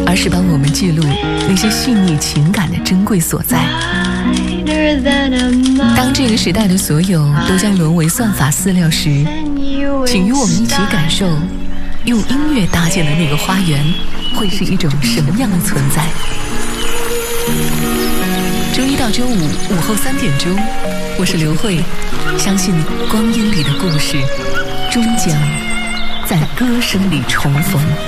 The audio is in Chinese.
而是帮我们记录那些细腻情感的珍贵所在。当这个时代的所有都将沦为算法饲料时，请与我们一起感受用音乐搭建的那个花园会是一种什么样的存在。周一到周五午后3点钟，我是刘慧，相信光阴里的故事终将在歌声里重逢。